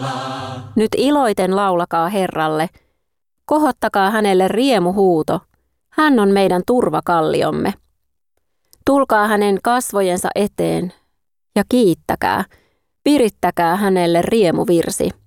Nyt iloiten laulakaa Herralle, kohottakaa hänelle riemuhuuto, hän on meidän turvakalliomme. Tulkaa hänen kasvojensa eteen ja kiittäkää, virittäkää hänelle riemuvirsi.